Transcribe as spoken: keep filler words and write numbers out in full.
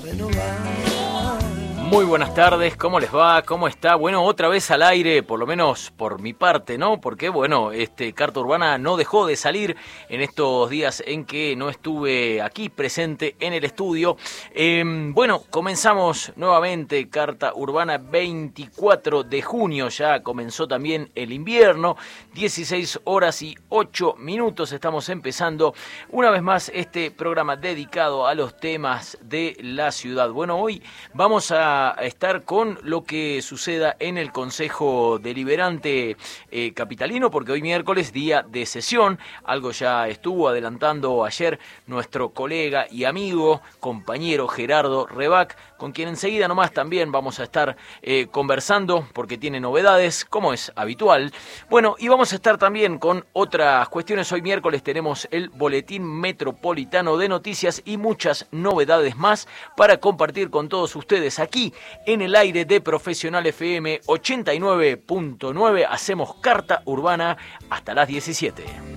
Muy buenas tardes, ¿cómo les va? ¿Cómo está? Bueno, otra vez al aire, por lo menos por mi parte, ¿no? Porque, bueno, este Carta Urbana no dejó de salir en estos días en que no estuve aquí presente en el estudio. Eh, bueno, comenzamos nuevamente Carta Urbana, veinticuatro de junio, ya comenzó también el invierno, dieciséis horas y ocho minutos, estamos empezando una vez más este programa dedicado a los temas de la ciudad. Bueno, hoy vamos a a estar con lo que suceda en el Consejo Deliberante eh, Capitalino, porque hoy miércoles, día de sesión, algo ya estuvo adelantando ayer nuestro colega y amigo, compañero Gerardo Rebac, con quien enseguida nomás también vamos a estar eh, conversando, porque tiene novedades, como es habitual. Bueno, y vamos a estar también con otras cuestiones. Hoy miércoles tenemos el Boletín Metropolitano de Noticias y muchas novedades más para compartir con todos ustedes aquí en el aire de Profesional F M ochenta y nueve punto nueve. Hacemos Carta Urbana hasta las diecisiete.